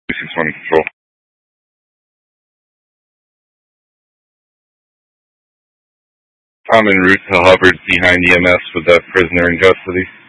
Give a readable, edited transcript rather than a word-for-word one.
620 control. I'm en route to Hubbard behind EMS with that prisoner in custody.